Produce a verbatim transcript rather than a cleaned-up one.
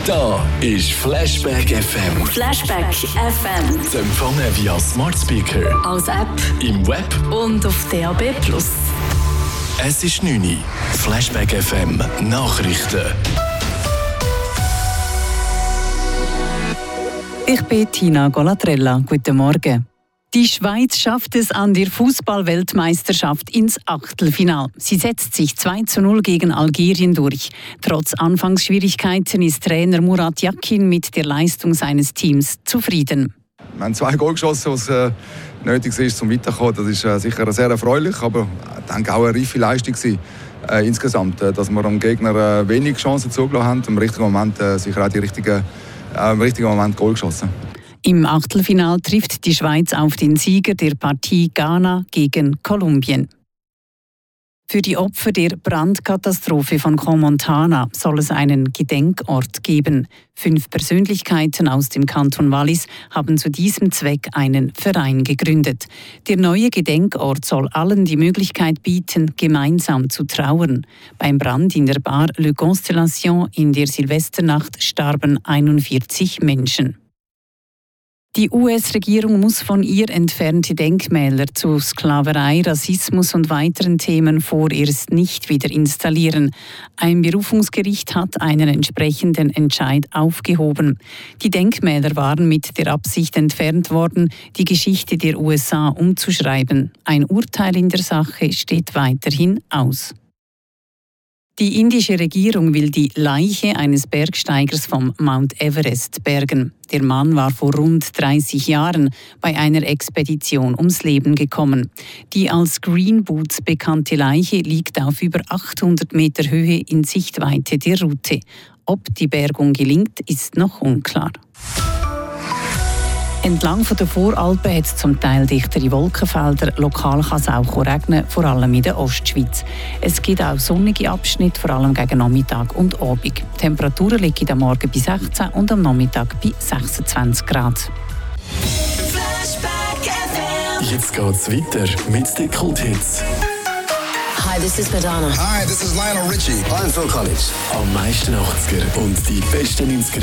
Da ist Flashback F M. Flashback F M. Zu empfangen via Smart Speaker, als App, im Web und auf D A B plus. Es ist neun Uhr. Flashback F M Nachrichten. Ich bin Tina Golatrella. Guten Morgen. Die Schweiz schafft es an der Fußball-Weltmeisterschaft ins Achtelfinale. Sie setzt sich zwei zu null gegen Algerien durch. Trotz Anfangsschwierigkeiten ist Trainer Murat Yakin mit der Leistung seines Teams zufrieden. Wir haben zwei Goal geschossen, was äh, nötig ist, um weiterzukommen. Das ist äh, sicher sehr erfreulich, aber ich denke auch eine reife Leistung gewesen, äh, insgesamt, äh, dass wir dem Gegner äh, wenig Chancen zugelassen haben. Im richtigen Moment äh, sicher auch die richtigen, äh, im richtigen Moment Goal geschossen. Im Achtelfinal trifft die Schweiz auf den Sieger der Partie Ghana gegen Kolumbien. Für die Opfer der Brandkatastrophe von Crans-Montana soll es einen Gedenkort geben. Fünf Persönlichkeiten aus dem Kanton Wallis haben zu diesem Zweck einen Verein gegründet. Der neue Gedenkort soll allen die Möglichkeit bieten, gemeinsam zu trauern. Beim Brand in der Bar Le Constellation in der Silvesternacht starben einundvierzig Menschen. Die U S-Regierung muss von ihr entfernte Denkmäler zu Sklaverei, Rassismus und weiteren Themen vorerst nicht wieder installieren. Ein Berufungsgericht hat einen entsprechenden Entscheid aufgehoben. Die Denkmäler waren mit der Absicht entfernt worden, die Geschichte der U S A umzuschreiben. Ein Urteil in der Sache steht weiterhin aus. Die indische Regierung will die Leiche eines Bergsteigers vom Mount Everest bergen. Der Mann war vor rund dreißig Jahren bei einer Expedition ums Leben gekommen. Die als Green Boots bekannte Leiche liegt auf über achthundert Meter Höhe in Sichtweite der Route. Ob die Bergung gelingt, ist noch unklar. Entlang der Voralpen hat es zum Teil dichtere Wolkenfelder. Lokal kann es auch regnen, vor allem in der Ostschweiz. Es gibt auch sonnige Abschnitte, vor allem gegen Nachmittag und Abend. Die Temperaturen liegen am Morgen bei sechzehn und am Nachmittag bei sechsundzwanzig Grad. Jetzt geht's weiter mit den Kulthits. Hi, this is Madonna. Hi, this is Lionel Richie. I'm Phil Collins. Am meisten achtziger und die besten neunziger